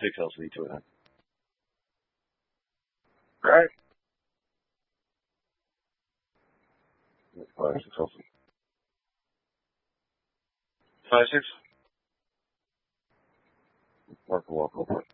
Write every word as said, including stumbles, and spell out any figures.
six L C to it. Right. Five six L C. Five six. Mark the walk over.